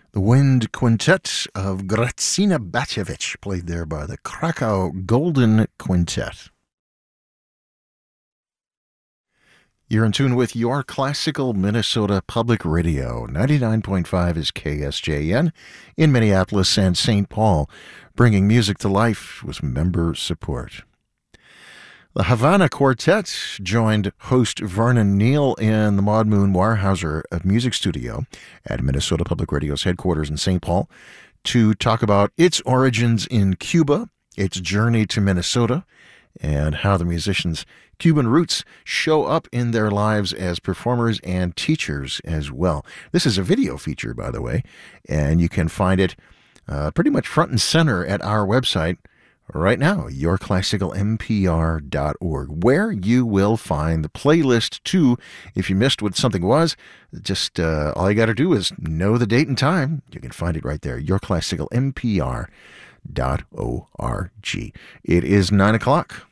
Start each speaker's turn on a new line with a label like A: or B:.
A: The Wind Quintet of Grażyna Bacevich, played there by the Krakow Golden Quintet. You're in tune with your classical Minnesota Public Radio. 99.5 is KSJN in Minneapolis and St. Paul, bringing music to life with member support. The Havana Quartet joined host Vernon Neal in the Maud Moon Warhauser Music Studio at Minnesota Public Radio's headquarters in St. Paul to talk about its origins in Cuba, its journey to Minnesota, and how the musicians' Cuban roots show up in their lives as performers and teachers as well. This is a video feature, by the way, and you can find it pretty much front and center at our website right now, yourclassicalmpr.org, where you will find the playlist too. If you missed what something was, just all you got to do is know the date and time. You can find it right there, yourclassicalmpr.org. It is 9 o'clock.